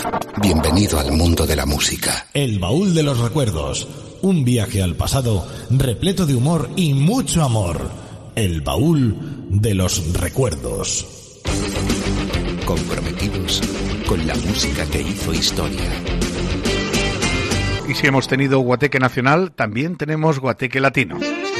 Bienvenido al mundo de la música. El baúl de los recuerdos. Un viaje al pasado repleto de humor y mucho amor. El baúl de los recuerdos. Comprometidos con la música que hizo historia. Y si hemos tenido Guateque Nacional, también tenemos Guateque Latino.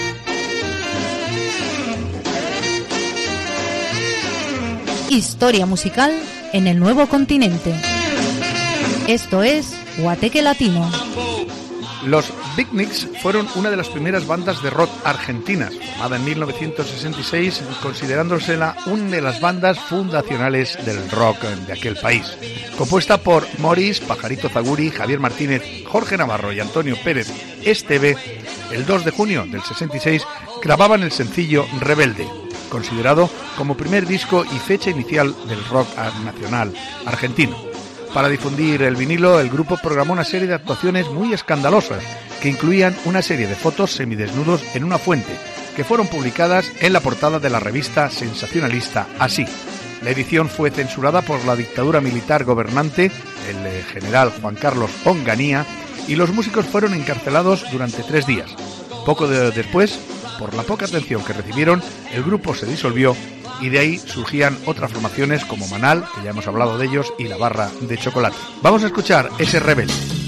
Historia musical en el nuevo continente. Esto es Guateque Latino. Los Beatniks fueron una de las primeras bandas de rock argentinas, formada en 1966, considerándosela una de las bandas fundacionales del rock de aquel país. Compuesta por Morris, Pajarito Zaguri, Javier Martínez, Jorge Navarro y Antonio Pérez Esteve, el 2 de junio del 66 grababan el sencillo Rebelde, considerado como primer disco y fecha inicial del rock nacional argentino. Para difundir el vinilo, el grupo programó una serie de actuaciones muy escandalosas que incluían una serie de fotos semidesnudos en una fuente, que fueron publicadas en la portada de la revista sensacionalista Así. La edición fue censurada por la dictadura militar gobernante, el general Juan Carlos Onganía, y los músicos fueron encarcelados durante 3 días. Poco después, por la poca atención que recibieron, el grupo se disolvió y de ahí surgían otras formaciones como Manal, que ya hemos hablado de ellos, y La Barra de Chocolate. Vamos a escuchar ese Rebelde.